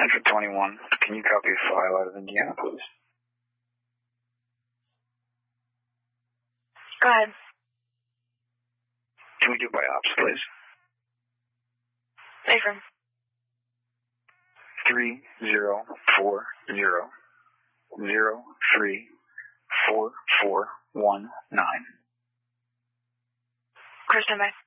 for 21. Can you copy a file out of Indiana, please? Go ahead. Can we do by ops, please? Affirm. 3040034419. Car standby.